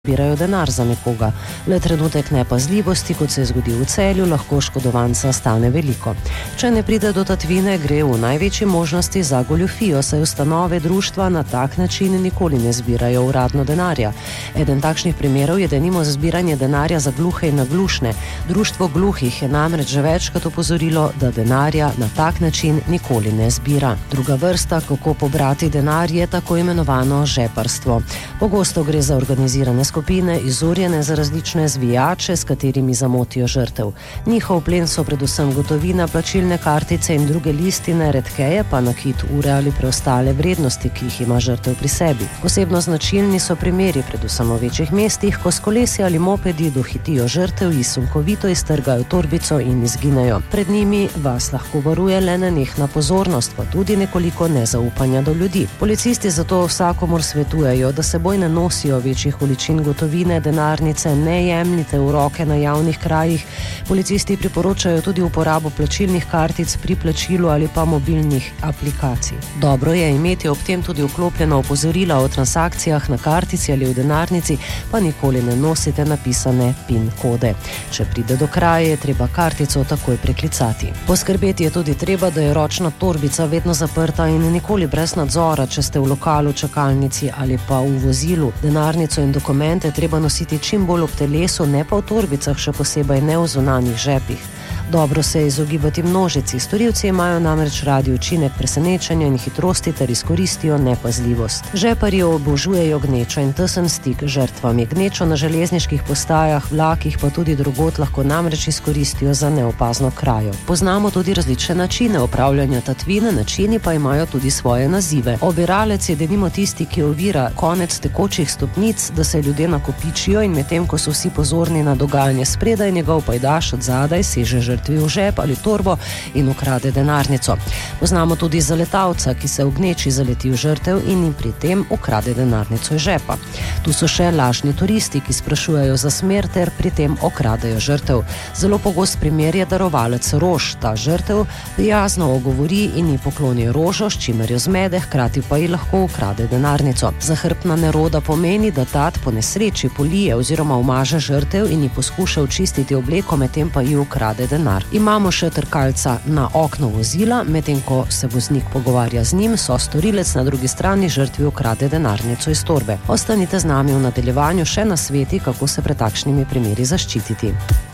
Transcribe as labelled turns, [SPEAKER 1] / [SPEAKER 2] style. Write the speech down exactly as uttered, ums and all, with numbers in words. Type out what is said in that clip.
[SPEAKER 1] zbirajo denar za nekoga. Le trenutek nepazljivosti, kot se je zgodil v Celju, lahko škodovanca stane veliko. Če ne pride do tatvine, gre v največji možnosti za goljufijo, saj ustanove društva na tak način nikoli ne zbirajo uradno denarja. Eden takšnih primerov je denimo zbiranje denarja za gluhe in naglušne. Društvo gluhih je namreč že večkrat opozorilo, da denarja na tak način nikoli ne zbira. Druga vrsta, kako pobrati denar, je tako imenovano žeparstvo. Pogosto gre za organizirane skupine, izurjene za različne zvijače, s katerimi zamotijo žrtev. Njihov plen so predvsem gotovina, plačilne kartice in druge listine, redkeje pa nakit, ure ali preostale vrednosti, ki jih ima žrtev pri sebi. Posebno značilni so primeri, predvsem v večjih mestih, ko s kolesi ali mopedi dohitijo žrtev, ji sunkovito iztrgajo torbico in izginejo. Pred njimi vas lahko varuje le nenehna pozornost, pa tudi nekoliko nezaupanja do ljudi. Policisti zato vsakomur svetujejo, da seboj ne nosijo večjih količin gotovine, denarnice, ne jemljite v roke na javnih krajih. Policisti priporočajo tudi uporabo plačilnih kartic pri plačilu ali pa mobilnih aplikacij. Dobro je imeti ob tem tudi vklopljena opozorila o transakcijah na kartici ali v denarnici, pa nikoli ne nosite napisane PIN kode. Če pride do kraje, je treba kartico takoj preklicati. Poskrbeti je tudi treba, da je ročna torbica vedno zaprta in nikoli brez nadzora, če ste v lokalu, čakalnici ali pa v vozilu. Denarnico in dokumente treba nositi čim bolj ob telesu, ne pa v torbicah, še posebej ne v zunanjih žepih. Dobro se je izogibati množici. Storilci imajo namreč radi učinek presenečenja in hitrosti ter izkoristijo nepazljivost. Žeparji obožujejo gnečo in tesen stik z žrtvami. Gnečo na železniških postajah, vlakih pa tudi drugod lahko namreč izkoristijo za neopazno krajo. Poznamo tudi različne načine opravljanja tatvine, načini pa imajo tudi svoje nazive. Obiralec je denimo tisti, ki ovira konec tekočih stopnic, da se ljudje nakopičijo, in medtem ko so vsi pozorni na dogajanje spredaj, njegov pajdaš od zadaj seže žrtvi v žep ali torbo in ukrade denarnico. Poznamo tudi zaletalca, ki se v gneči zaleti v žrtev in jim pri tem ukrade denarnico iz žepa. Tu so še lažni turisti, ki sprašujejo za smer ter pri tem okradejo žrtev. Zelo pogost primer je darovalec rož. Ta žrtev prijazno ogovori in ji pokloni rožo, s čimer jo zmede, hkrati pa ji lahko ukrade denarnico. Zahrbtna neroda pomeni, da tat po nesreči polije oziroma umaže žrtev in ji poskuša očistiti obleko, medtem pa ji ukrade denar. Imamo še trkalca na okno vozila, medtem ko se voznik pogovarja z njim, so storilec na drugi strani žrtvi ukrade denarnico iz torbe. Ostanite z nami v nadaljevanju še na sveti, kako se pred takšnimi primeri zaščititi.